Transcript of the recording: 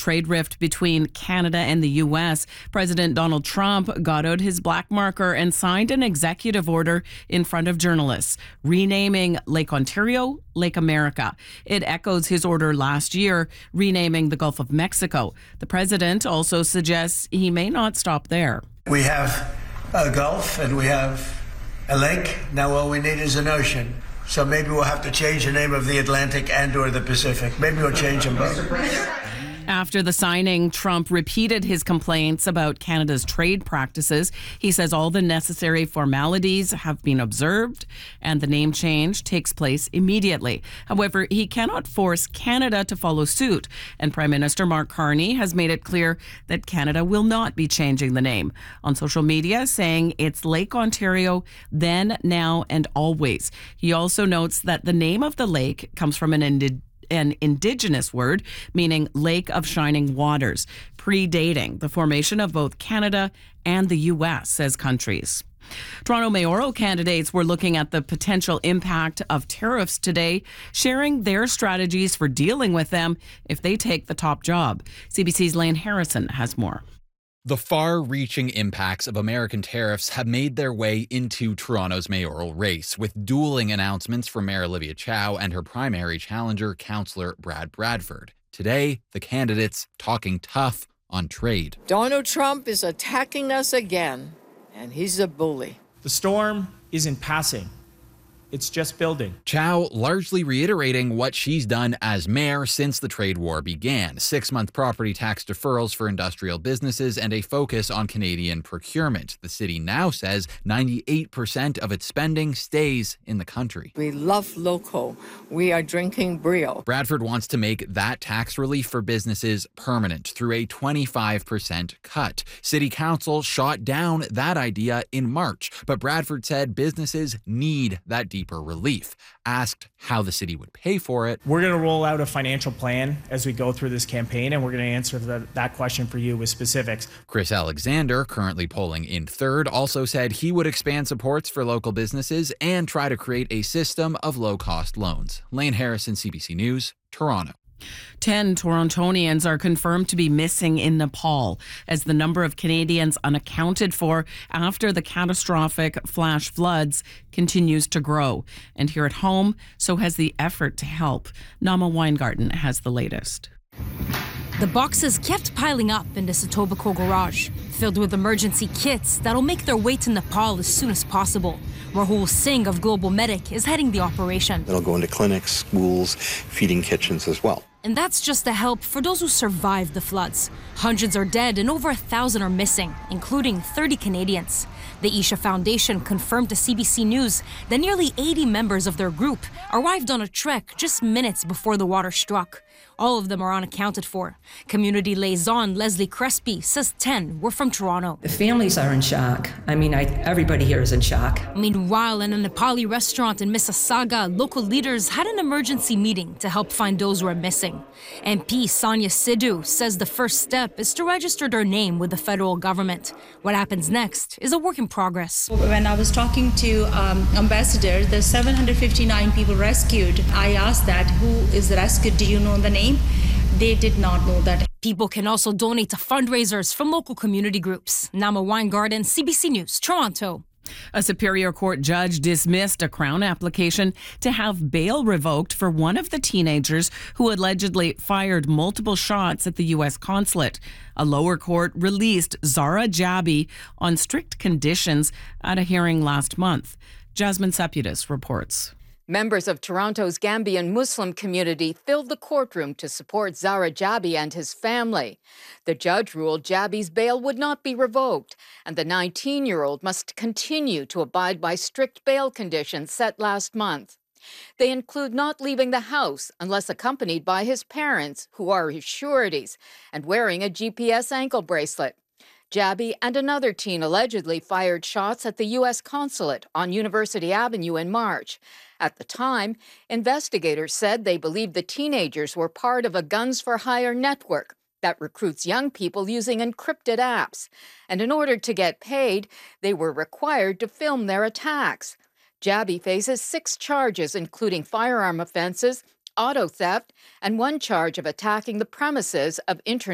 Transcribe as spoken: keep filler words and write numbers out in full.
trade rift between Canada and the U S, President Donald Trump got out his black marker and signed an executive order in front of journalists, renaming Lake Ontario Lake America. It echoes his order last year, renaming the Gulf of Mexico. The president also suggests he may not stop there. We have a Gulf and we have a lake. Now all we need is an ocean. So maybe we'll have to change the name of the Atlantic and or the Pacific. Maybe we'll change them both. After the signing, Trump repeated his complaints about Canada's trade practices. He says all the necessary formalities have been observed and the name change takes place immediately. However, he cannot force Canada to follow suit, and Prime Minister Mark Carney has made it clear that Canada will not be changing the name on social media, saying it's Lake Ontario then, now, and always. He also notes that the name of the lake comes from an indigenous an indigenous word meaning Lake of Shining Waters, predating the formation of both Canada and the U S as countries. Toronto mayoral candidates were looking at the potential impact of tariffs today, sharing their strategies for dealing with them if they take the top job. C B C's Lane Harrison has more. The far-reaching impacts of American tariffs have made their way into Toronto's mayoral race, with dueling announcements from Mayor Olivia Chow and her primary challenger, Councillor Brad Bradford. Today, the candidates talking tough on trade. Donald Trump is attacking us again, and he's a bully. The storm isn't passing. It's just building. Chow largely reiterating what she's done as mayor since the trade war began. Six-month property tax deferrals for industrial businesses and a focus on Canadian procurement. The city now says ninety-eight percent of its spending stays in the country. We love local. We are drinking Brio. Bradford wants to make that tax relief for businesses permanent through a twenty-five percent cut. City Council shot down that idea in March, but Bradford said businesses need that deeper relief. Asked how the city would pay for it. We're going to roll out a financial plan as we go through this campaign, and we're going to answer that, that question for you with specifics. Chris Alexander, currently polling in third, also said he would expand supports for local businesses and try to create a system of low-cost loans. Lane Harrison, C B C News, Toronto. Ten Torontonians are confirmed to be missing in Nepal as the number of Canadians unaccounted for after the catastrophic flash floods continues to grow. And here at home, so has the effort to help. Nama Weingarten has the latest. The boxes kept piling up in the Etobicoke garage, filled with emergency kits that'll make their way to Nepal as soon as possible. Rahul Singh of Global Medic is heading the operation. It'll go into clinics, schools, feeding kitchens as well. And that's just the help for those who survived the floods. Hundreds are dead and over a thousand are missing, including thirty Canadians. The Isha Foundation confirmed to C B C News that nearly eighty members of their group arrived on a trek just minutes before the water struck. All of them are unaccounted for. Community liaison Leslie Crespi says ten were from Toronto. The families are in shock. I mean, I, everybody here is in shock. Meanwhile, in a Nepali restaurant in Mississauga, local leaders had an emergency meeting to help find those who are missing. M P Sonia Sidhu says the first step is to register their name with the federal government. What happens next is a work in progress. When I was talking to um, Ambassador, there's seven hundred fifty-nine people rescued. I asked that, who is rescued? Do you know the name? They did not know that. People can also donate to fundraisers from local community groups. Nama Weingarten, C B C News, Toronto. A Superior Court judge dismissed a Crown application to have bail revoked for one of the teenagers who allegedly fired multiple shots at the U S consulate. A lower court released Zara Jabi on strict conditions at a hearing last month. Jasmine Seputis reports. Members of Toronto's Gambian Muslim community filled the courtroom to support Zara Jabi and his family. The judge ruled Jabi's bail would not be revoked, and the nineteen-year-old must continue to abide by strict bail conditions set last month. They include not leaving the house unless accompanied by his parents, who are his sureties, and wearing a G P S ankle bracelet. Jabi and another teen allegedly fired shots at the U S consulate on University Avenue in March. At the time, investigators said they believed the teenagers were part of a Guns for Hire network that recruits young people using encrypted apps. And in order to get paid, they were required to film their attacks. Jabi faces six charges, including firearm offenses, auto theft, and one charge of attacking the premises of internet